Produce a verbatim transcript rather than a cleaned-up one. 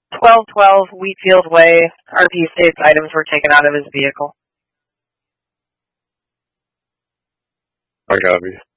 twelve twelve Wheatfield Way. R P states items were taken out of his vehicle. I copy.